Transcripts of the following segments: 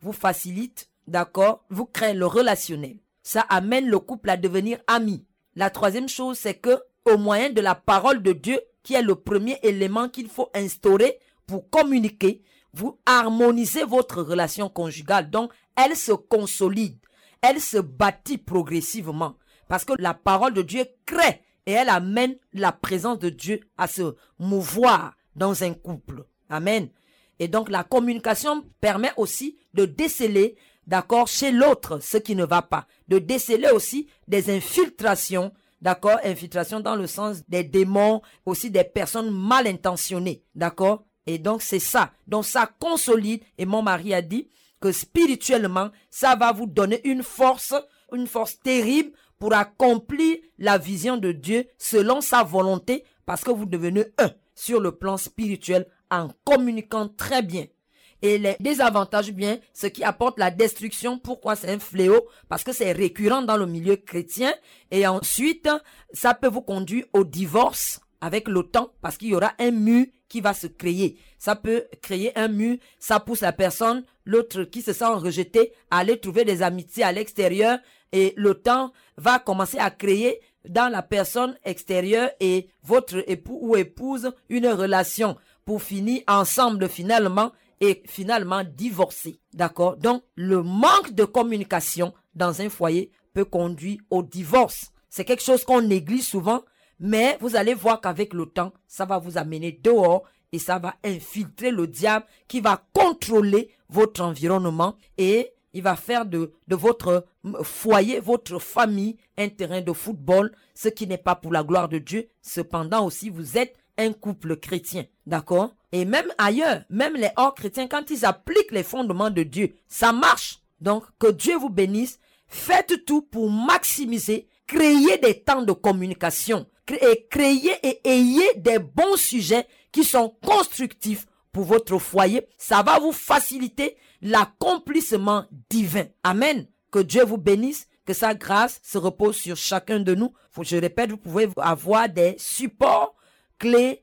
vous facilite, d'accord, vous crée le relationnel. Ça amène le couple à devenir amis. La troisième chose, c'est que au moyen de la parole de Dieu, qui est le premier élément qu'il faut instaurer pour communiquer, vous harmonisez votre relation conjugale. Donc, elle se consolide, elle se bâtit progressivement. Parce que la parole de Dieu crée et elle amène la présence de Dieu à se mouvoir dans un couple. Amen. Et donc, la communication permet aussi de déceler, d'accord, chez l'autre ce qui ne va pas. De déceler aussi des infiltrations, d'accord, infiltration dans le sens des démons, aussi des personnes mal intentionnées, d'accord. Et donc, c'est ça. Donc, ça consolide. Et mon mari a dit que spirituellement, ça va vous donner une force terrible pour accomplir la vision de Dieu selon sa volonté, parce que vous devenez un sur le plan spirituel en communiquant très bien. Et les désavantages, bien, ce qui apporte la destruction, pourquoi c'est un fléau? Parce que c'est récurrent dans le milieu chrétien. Et ensuite, ça peut vous conduire au divorce avec le temps, parce qu'il y aura un mur qui va se créer. Ça peut créer un mur, ça pousse la personne, l'autre qui se sent rejeté, à aller trouver des amitiés à l'extérieur, et le temps va commencer à créer dans la personne extérieure et votre époux ou épouse une relation pour finir ensemble finalement et finalement divorcer. D'accord? Donc, le manque de communication dans un foyer peut conduire au divorce. C'est quelque chose qu'on néglige souvent, mais vous allez voir qu'avec le temps, ça va vous amener dehors et ça va infiltrer le diable qui va contrôler votre environnement et il va faire de votre foyer, votre famille, un terrain de football, ce qui n'est pas pour la gloire de Dieu. Cependant aussi, vous êtes un couple chrétien, d'accord? Et même ailleurs, même les hors chrétiens, quand ils appliquent les fondements de Dieu, ça marche. Donc, que Dieu vous bénisse. Faites tout pour maximiser, créer des temps de communication, créer et ayez des bons sujets qui sont constructifs pour votre foyer. Ça va vous faciliter l'accomplissement divin. Amen. Que Dieu vous bénisse, que sa grâce se repose sur chacun de nous. Je répète, vous pouvez avoir des supports, clés,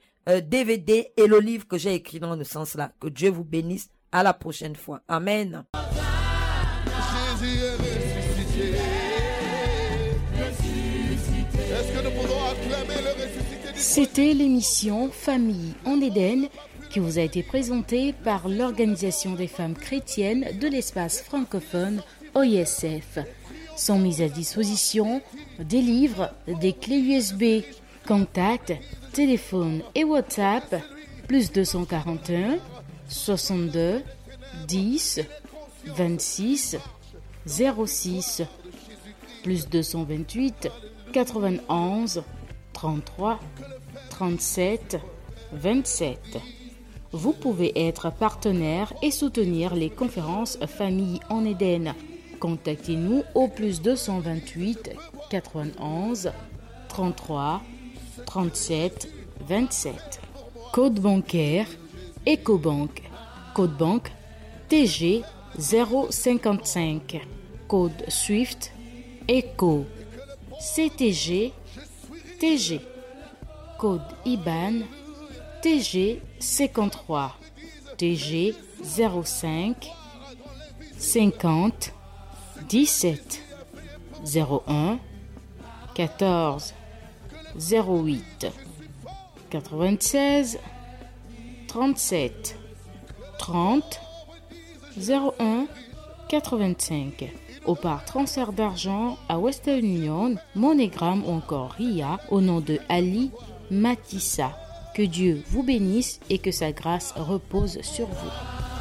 DVD et le livre que j'ai écrit dans ce sens-là. Que Dieu vous bénisse. À la prochaine fois. Amen. Jésus est ressuscité. Est-ce que nous pouvons acclamer le ressuscité? C'était l'émission Famille en Éden qui vous a été présentée par l'Organisation des femmes chrétiennes de l'espace francophone OISF. Sont mises à disposition des livres, des clés USB, contacts, téléphone et WhatsApp, plus 241 62 10 26 06, plus 228 91 33 37 27. Vous pouvez être partenaire et soutenir les conférences Famille en Éden. Contactez-nous au plus 228 91 33 37 27. Code bancaire Ecobank. Code banque TG 055. Code SWIFT ECO CTG TG. Code IBAN TG 53 TG 05 50 17 01 14 08 96 37 30 01 85 ou par transfert d'argent à Western Union, MoneyGram ou encore RIA au nom de Ali Matissa. Que Dieu vous bénisse et que sa grâce repose sur vous.